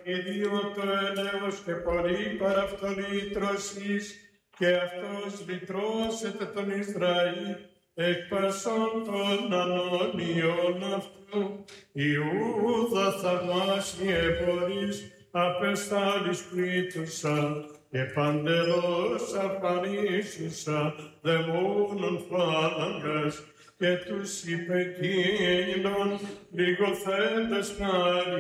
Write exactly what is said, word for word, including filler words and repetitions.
Κύριο το έλεος και πολύ παραυτολήτρωσης, και αυτός λυτρώσεται τον Ισραήλ, εκ πασών των ανωνύων αυτού. Ιούδα θαυμάσιε εμπορείς, απεστάλης πλήτουσα, και παντελώς αφανίσουσα, δαιμόνων φάλαγγας, και τους υπεκίνων λιγοθέντες χάρη